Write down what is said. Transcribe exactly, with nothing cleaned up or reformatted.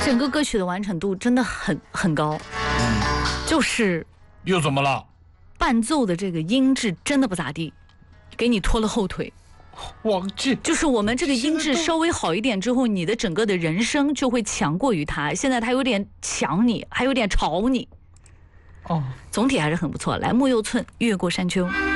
整个歌曲的完成度真的很很高，嗯，就是又怎么了？ 伴奏的这个音质真的不咋地，给你拖了后腿。 忘记， 就是我们这个音质稍微好一点之后，你的整个的人声就会强过于它。现在它有点抢你，还有点吵你。 哦， 总体还是很不错。来，莫又寸，越过山丘。